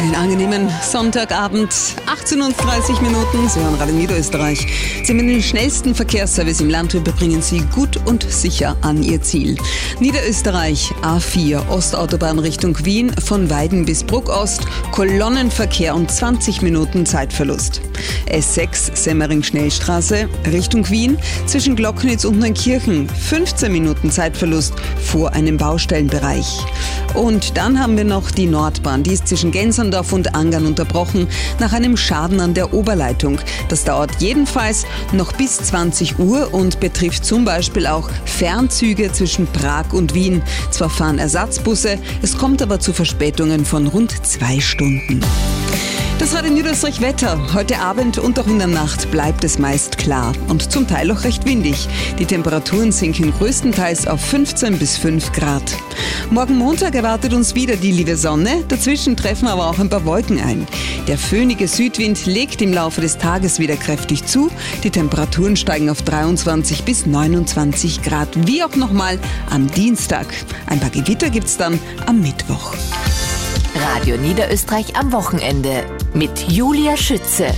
Einen angenehmen Sonntagabend, 18:30 Minuten. Sie hören Radio Niederösterreich. Sie haben den schnellsten Verkehrsservice im Land. Wir bringen Sie gut und sicher an Ihr Ziel. Niederösterreich A4, Ostautobahn Richtung Wien, von Weiden bis Bruck-Ost, Kolonnenverkehr und 20 Minuten Zeitverlust. S6, Semmering-Schnellstraße Richtung Wien, zwischen Glocknitz und Neunkirchen, 15 Minuten Zeitverlust vor einem Baustellenbereich. Und dann haben wir noch die Nordbahn, die ist zwischen Gensendorf und Angern unterbrochen nach einem Schaden an der Oberleitung. Das dauert jedenfalls noch bis 20 Uhr und betrifft zum Beispiel auch Fernzüge zwischen Prag und Wien. Zwar fahren Ersatzbusse, es kommt aber zu Verspätungen von rund 2 Stunden. Das Radio Niederösterreich Wetter. Heute Abend und auch in der Nacht bleibt es meist klar und zum Teil auch recht windig. Die Temperaturen sinken größtenteils auf 15 bis 5 Grad. Morgen Montag erwartet uns wieder die liebe Sonne, dazwischen treffen aber auch ein paar Wolken ein. Der föhnige Südwind legt im Laufe des Tages wieder kräftig zu. Die Temperaturen steigen auf 23 bis 29 Grad, wie auch nochmal am Dienstag. Ein paar Gewitter gibt's dann am Mittwoch. Radio Niederösterreich am Wochenende mit Julia Schütze.